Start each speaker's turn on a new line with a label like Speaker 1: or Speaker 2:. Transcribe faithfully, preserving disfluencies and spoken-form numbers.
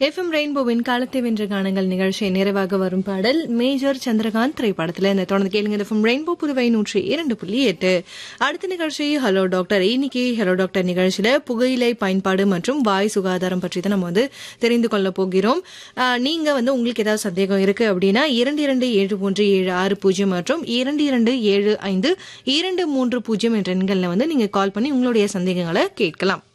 Speaker 1: FM ரெயின்போவின் காலத்தை வென்ற கானங்கள் நிகழ்ச்சி நிறைவாக வரும் பாடல் மேஜர் சந்திரகாந்த் திரைப்படத்தில் இந்த தொடர்ந்து கேளுங்க. எஃப்எம் ரெயின்போ புதுவை நூற்றி இரண்டு புள்ளி எட்டு. அடுத்த நிகழ்ச்சி ஹலோ டாக்டர். இன்னைக்கு ஹலோ டாக்டர் நிகழ்ச்சியில புகையிலை பயன்பாடு மற்றும் வாய் சுகாதாரம் பற்றி தான் நம்ம வந்து தெரிந்து கொள்ள போகிறோம். நீங்க வந்து உங்களுக்கு ஏதாவது சந்தேகம் இருக்கு அப்படின்னா இரண்டு இரண்டு ஏழு மூன்று ஏழு ஆறு பூஜ்ஜியம் மற்றும் இரண்டு இரண்டு ஏழு ஐந்து இரண்டு மூன்று பூஜ்ஜியம் என்ற எண்களில் வந்து நீங்க கால் பண்ணி உங்களுடைய சந்தேகங்களை கேட்கலாம்.